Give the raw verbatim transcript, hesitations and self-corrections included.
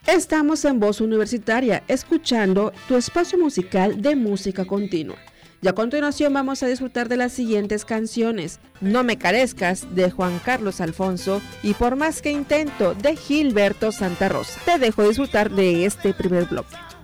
Estamos en Voz Universitaria, escuchando tu espacio musical de música continua. Y a continuación vamos a disfrutar de las siguientes canciones: No me carezcas, de Juan Carlos Alfonso, y Por más que intento, de Gilberto Santa Rosa. Te dejo disfrutar de este primer bloque.